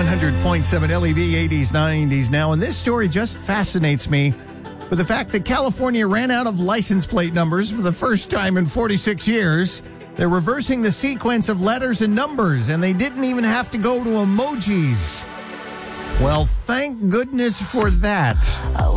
100.7 LEV 80s, 90s now. And this story just fascinates me for the fact that California ran out of license plate numbers for the first time in 46 years. They're reversing the sequence of letters and numbers, and they didn't even have to go to emojis. Well, thank goodness for that.